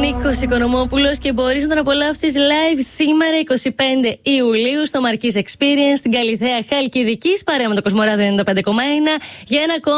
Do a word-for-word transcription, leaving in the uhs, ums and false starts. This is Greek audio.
Νίκος Οικονομόπουλος και μπορείς να τον απολαύσεις live σήμερα εικοστή πέμπτη Ιουλίου στο Marquis Experience στην Καλιθέα Χαλκιδικής, παρέα με το Κοσμοράδιο ενενήντα πέντε κόμμα ένα για ένα ακόμα